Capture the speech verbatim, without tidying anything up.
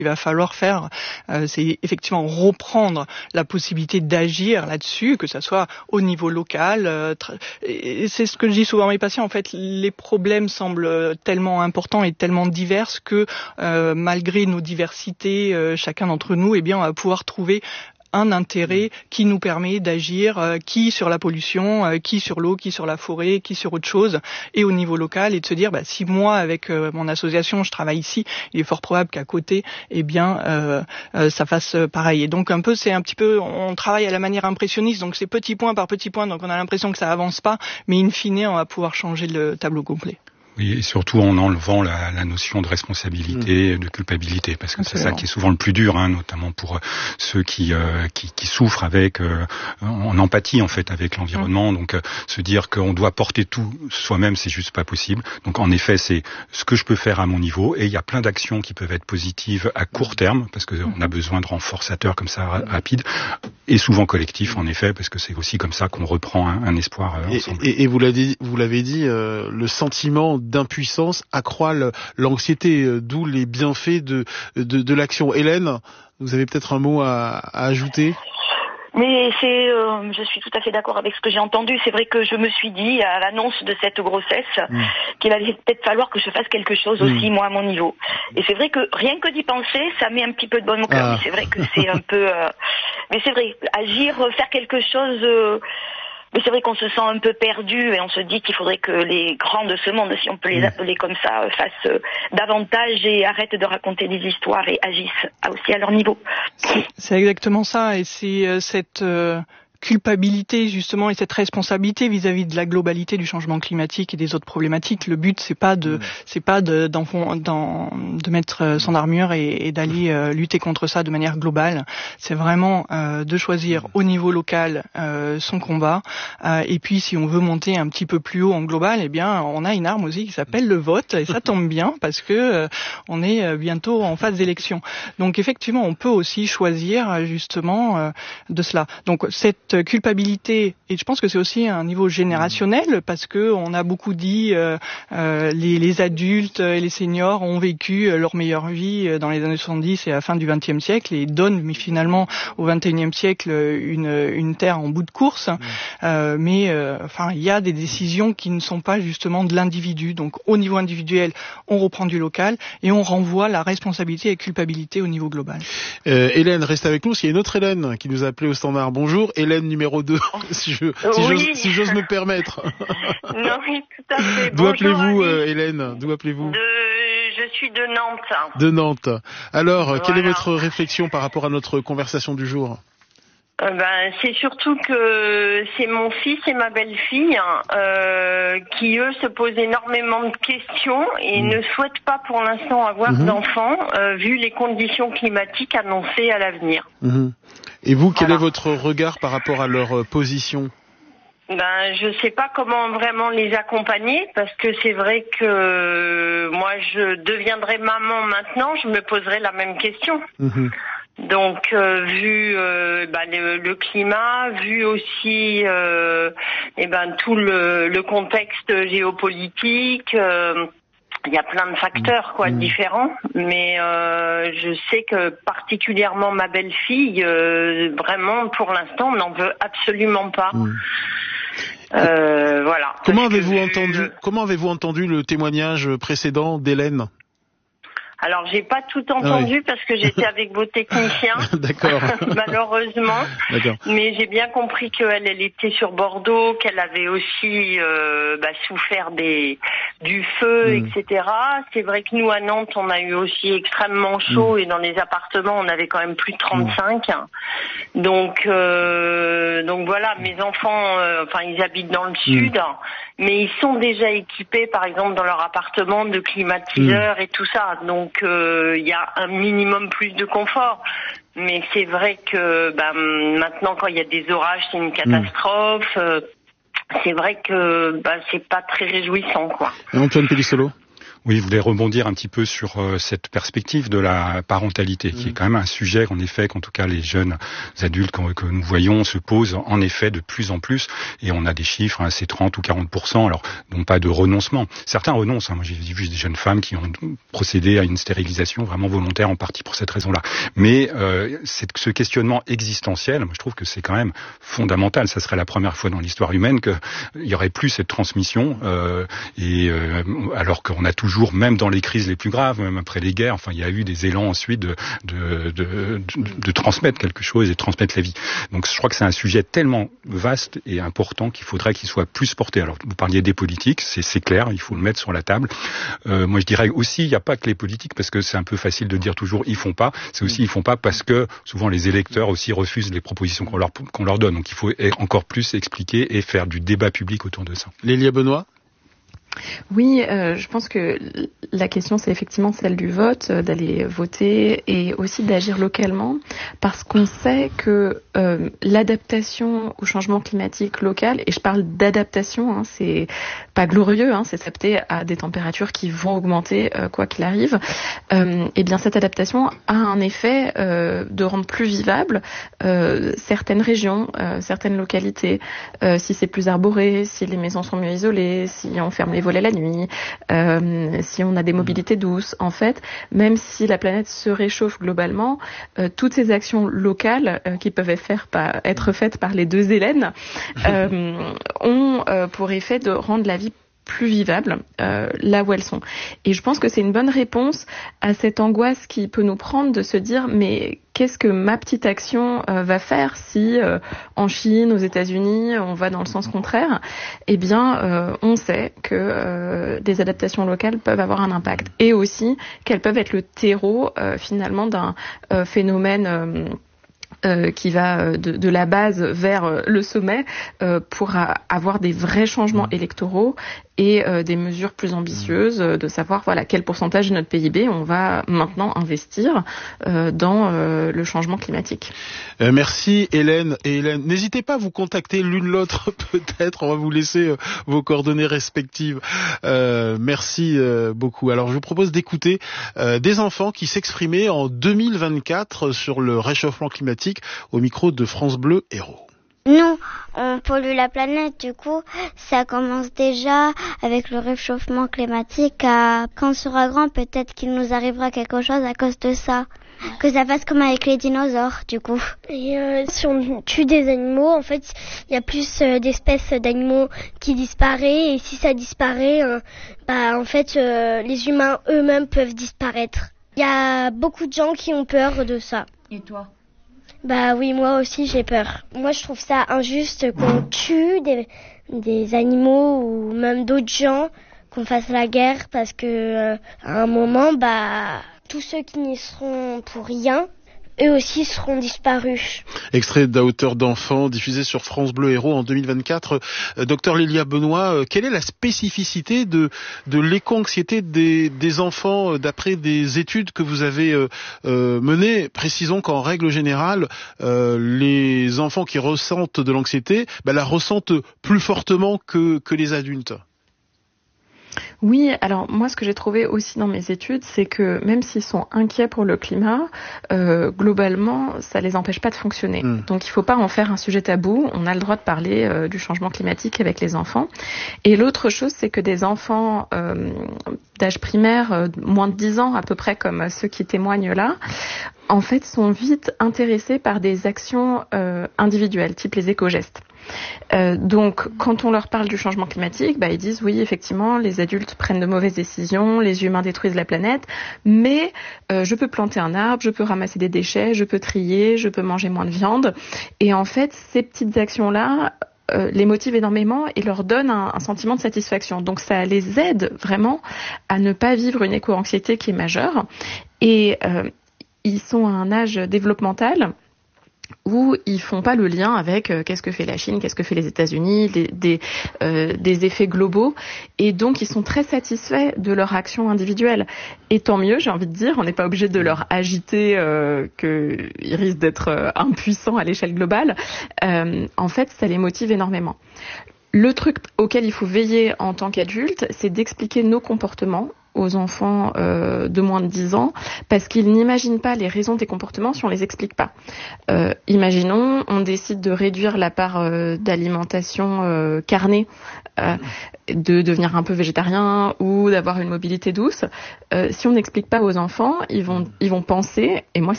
il va falloir faire, euh, c'est effectivement reprendre la possibilité d'agir là-dessus, que ça soit au niveau local. Euh, tra- et c'est ce que je dis souvent à mes patients. En fait, les problèmes semblent tellement importants et tellement divers que euh, malgré nos diversités, euh, chacun d'entre nous, eh bien, on va pouvoir trouver un intérêt qui nous permet d'agir, euh, qui sur la pollution, euh, qui sur l'eau, qui sur la forêt, qui sur autre chose, et au niveau local, et de se dire, bah, si moi, avec euh, mon association, je travaille ici, il est fort probable qu'à côté, eh bien, euh, euh, ça fasse pareil. Et donc, un peu, c'est un petit peu, on travaille à la manière impressionniste, donc c'est petit point par petit point, donc on a l'impression que ça avance pas, mais in fine, on va pouvoir changer le tableau complet. Oui, et surtout en enlevant la, la notion de responsabilité, mmh. de culpabilité, parce que Absolument. C'est ça qui est souvent le plus dur, hein, notamment pour ceux qui, euh, qui, qui souffrent avec, euh, en empathie en fait avec l'environnement. Mmh. Donc euh, se dire qu'on doit porter tout soi-même, c'est juste pas possible. Donc en effet, c'est ce que je peux faire à mon niveau, et il y a plein d'actions qui peuvent être positives à court terme, parce que mmh. on a besoin de renforçateurs comme ça ra- rapides, et souvent collectifs en effet, parce que c'est aussi comme ça qu'on reprend un, un espoir euh, ensemble. Et, et, et vous l'avez, vous l'avez dit, euh, le sentiment d'impuissance accroît l'anxiété, d'où les bienfaits de, de, de l'action. Hélène, vous avez peut-être un mot à, à ajouter ? Mais c'est, euh, je suis tout à fait d'accord avec ce que j'ai entendu. C'est vrai que je me suis dit à l'annonce de cette grossesse mmh. qu'il allait peut-être falloir que je fasse quelque chose mmh. aussi moi à mon niveau. Et c'est vrai que rien que d'y penser, ça met un petit peu de bonne au cœur. Ah. Mais c'est vrai que c'est un peu. Euh... Mais c'est vrai, agir, faire quelque chose. Euh... Mais c'est vrai qu'on se sent un peu perdu et on se dit qu'il faudrait que les grands de ce monde, si on peut les appeler comme ça, fassent davantage et arrêtent de raconter des histoires et agissent aussi à leur niveau. C'est exactement ça, et c'est euh, cette euh, culpabilité justement et cette responsabilité vis-à-vis de la globalité du changement climatique et des autres problématiques. Le but c'est pas de mmh. c'est pas de d'en, d'en, de mettre son armure et, et d'aller euh, lutter contre ça de manière globale. C'est vraiment euh, de choisir au niveau local euh, son combat. Euh, et puis si on veut monter un petit peu plus haut en global, eh bien on a une arme aussi qui s'appelle le vote, et ça tombe bien parce que euh, on est bientôt en phase d'élection. Donc effectivement on peut aussi choisir justement euh, de cela. Donc cette culpabilité, et je pense que c'est aussi un niveau générationnel, parce que on a beaucoup dit euh, euh, les, les adultes et les seniors ont vécu leur meilleure vie dans les années soixante-dix et à la fin du vingtième siècle, et donnent mais finalement au vingt et unième siècle une, une terre en bout de course. Mmh. Euh, mais euh, enfin il y a des décisions qui ne sont pas justement de l'individu. Donc au niveau individuel, on reprend du local et on renvoie la responsabilité et la culpabilité au niveau global. Euh, Hélène, reste avec nous. Il y a une autre Hélène qui nous a appelé au standard. Bonjour, Hélène numéro deux, si je, si oui. j'ose, si j'ose me permettre. Non, oui, tout à fait. D'où appelez-vous, euh, Hélène? D'où appelez-vous? De, je suis de Nantes. De Nantes. Alors, voilà. Quelle est votre réflexion par rapport à notre conversation du jour? Euh, ben, c'est surtout que c'est mon fils et ma belle-fille euh, qui, eux, se posent énormément de questions et mmh. ne souhaitent pas pour l'instant avoir mmh. d'enfants, euh, vu les conditions climatiques annoncées à l'avenir. Mmh. Et vous, quel voilà. est votre regard par rapport à leur position? Ben, je sais pas comment vraiment les accompagner, parce que c'est vrai que moi, je deviendrai maman maintenant, je me poserai la même question. Mmh. Donc, euh, vu euh, bah, le, le climat, vu aussi euh, eh ben, tout le, le contexte géopolitique, euh, il y a plein de facteurs quoi, mmh. différents, mais euh, je sais que particulièrement ma belle-fille, euh, vraiment, pour l'instant, n'en veut absolument pas. Mmh. Euh, voilà. Comment avez-vous entendu, le... comment avez-vous entendu le témoignage précédent d'Hélène ? Alors, j'ai pas tout entendu ah oui. parce que j'étais avec vos techniciens. D'accord. Malheureusement. D'accord. Mais j'ai bien compris qu'elle, elle était sur Bordeaux, qu'elle avait aussi euh, bah, souffert des du feu, mmh. et cetera. C'est vrai que nous, à Nantes, on a eu aussi extrêmement chaud mmh. et dans les appartements, on avait quand même plus de trente-cinq. Mmh. Donc, euh, donc voilà, mes enfants, euh, enfin, ils habitent dans le sud, mmh. mais ils sont déjà équipés, par exemple, dans leur appartement de climatiseurs mmh. et tout ça. Donc, il euh, y a un minimum plus de confort. Mais c'est vrai que bah, maintenant, quand il y a des orages, c'est une catastrophe. Euh, c'est vrai que bah, c'est pas très réjouissant, quoi. Et Antoine Pellissolo ? Oui, je voulais rebondir un petit peu sur euh, cette perspective de la parentalité, mmh. qui est quand même un sujet qu'en effet, qu'en tout cas les jeunes adultes que, que nous voyons se posent en effet de plus en plus, et on a des chiffres, hein, c'est trente ou quarante pour cent, alors non pas de renoncement. Certains renoncent, hein. Moi j'ai vu des jeunes femmes qui ont procédé à une stérilisation vraiment volontaire en partie pour cette raison-là. Mais euh, c'est, ce questionnement existentiel, moi je trouve que c'est quand même fondamental. Ça serait la première fois dans l'histoire humaine qu'il y aurait plus cette transmission, euh, et euh, alors qu'on a toujours Toujours, même dans les crises les plus graves, même après les guerres, enfin, il y a eu des élans ensuite de, de, de, de, de transmettre quelque chose et de transmettre la vie. Donc, je crois que c'est un sujet tellement vaste et important qu'il faudrait qu'il soit plus porté. Alors, vous parliez des politiques, c'est, c'est clair, il faut le mettre sur la table. Euh, moi, je dirais aussi, il n'y a pas que les politiques, parce que c'est un peu facile de dire toujours, ils font pas. C'est aussi, ils font pas parce que souvent les électeurs aussi refusent les propositions qu'on leur, qu'on leur donne. Donc, il faut encore plus expliquer et faire du débat public autour de ça. Lélia Benoît? Oui, euh, je pense que la question, c'est effectivement celle du vote, euh, d'aller voter et aussi d'agir localement, parce qu'on sait que euh, l'adaptation au changement climatique local, et je parle d'adaptation, hein, c'est pas glorieux, hein, c'est s'adapter à des températures qui vont augmenter euh, quoi qu'il arrive, euh, et bien cette adaptation a un effet euh, de rendre plus vivables euh, certaines régions, euh, certaines localités, euh, si c'est plus arboré, si les maisons sont mieux isolées, si on ferme les volets la nuit, euh, si on a des mobilités douces. En fait, même si la planète se réchauffe globalement, euh, toutes ces actions locales euh, qui peuvent être, faire par, être faites par les deux Hélènes euh, ont euh, pour effet de rendre la vie plus vivables euh, là où elles sont. Et je pense que c'est une bonne réponse à cette angoisse qui peut nous prendre de se dire mais qu'est-ce que ma petite action euh, va faire si euh, en Chine, aux États-Unis, on va dans le sens contraire? Eh bien, euh, on sait que euh, des adaptations locales peuvent avoir un impact et aussi qu'elles peuvent être le terreau euh, finalement d'un euh, phénomène euh, Euh, qui va de, de la base vers euh, le sommet euh, pour a, avoir des vrais changements électoraux et euh, des mesures plus ambitieuses, euh, de savoir voilà quel pourcentage de notre P I B on va maintenant investir euh, dans euh, le changement climatique. Euh, merci Hélène et Hélène. N'hésitez pas à vous contacter l'une l'autre peut-être. On va vous laisser euh, vos coordonnées respectives. Euh, merci euh, beaucoup. Alors je vous propose d'écouter euh, des enfants qui s'exprimaient en deux mille vingt-quatre sur le réchauffement climatique au micro de France Bleu Héros. Nous, on pollue la planète, du coup, ça commence déjà avec le réchauffement climatique. À... Quand on sera grand, peut-être qu'il nous arrivera quelque chose à cause de ça. Que ça fasse comme avec les dinosaures, du coup. Et euh, si on tue des animaux, en fait, il y a plus euh, d'espèces d'animaux qui disparaissent. Et si ça disparaît, euh, bah, en fait, euh, les humains eux-mêmes peuvent disparaître. Il y a beaucoup de gens qui ont peur de ça. Et toi ? Bah oui, moi aussi j'ai peur. Moi je trouve ça injuste qu'on tue des, des animaux ou même d'autres gens, qu'on fasse la guerre parce que euh, à un moment, bah tous ceux qui n'y seront pour rien, eux aussi seront disparus. Extrait d'À hauteur d'enfant, diffusé sur France Bleu Héros en deux mille vingt-quatre. Euh, docteur Lélia Benoît, euh, quelle est la spécificité de, de l'éco-anxiété des, des enfants euh, d'après des études que vous avez euh, euh, menées? Précisons qu'en règle générale, euh, les enfants qui ressentent de l'anxiété bah, la ressentent plus fortement que, que les adultes. Oui, alors moi ce que j'ai trouvé aussi dans mes études, c'est que même s'ils sont inquiets pour le climat, euh, globalement ça les empêche pas de fonctionner. Mmh. Donc il faut pas en faire un sujet tabou, on a le droit de parler euh, du changement climatique avec les enfants. Et l'autre chose, c'est que des enfants euh, d'âge primaire, euh, moins de dix ans à peu près comme ceux qui témoignent là, en fait sont vite intéressés par des actions euh, individuelles, type les éco-gestes. Euh, donc, quand on leur parle du changement climatique, bah, ils disent oui, effectivement, les adultes prennent de mauvaises décisions, les humains détruisent la planète, mais euh, je peux planter un arbre, je peux ramasser des déchets, je peux trier, je peux manger moins de viande. Et en fait, ces petites actions-là euh, les motivent énormément et leur donnent un, un sentiment de satisfaction. Donc, ça les aide vraiment à ne pas vivre une éco-anxiété qui est majeure. Et euh, ils sont à un âge développemental où ils font pas le lien avec euh, qu'est-ce que fait la Chine, qu'est-ce que fait les États-Unis, des, des, euh, des effets globaux, et donc ils sont très satisfaits de leur action individuelle. Et tant mieux, j'ai envie de dire, on n'est pas obligé de leur agiter euh, qu'ils risquent d'être euh, impuissants à l'échelle globale. Euh, en fait, ça les motive énormément. Le truc auquel il faut veiller en tant qu'adulte, c'est d'expliquer nos comportements aux enfants euh, de moins de dix ans parce qu'ils n'imaginent pas les raisons des comportements si on les explique pas. Euh, imaginons, on décide de réduire la part euh, d'alimentation euh, carnée, euh, de devenir un peu végétarien ou d'avoir une mobilité douce. Euh, si on n'explique pas aux enfants, ils vont ils vont penser, et moi